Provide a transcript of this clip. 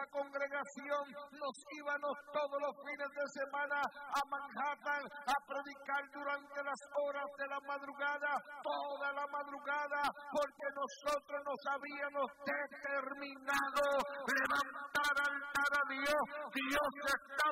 nuestra congregación nos íbamos todos los fines de semana a Manhattan a predicar durante las horas de la madrugada, toda la madrugada, porque nosotros nos habíamos determinado levantar altar a Dios. Dios está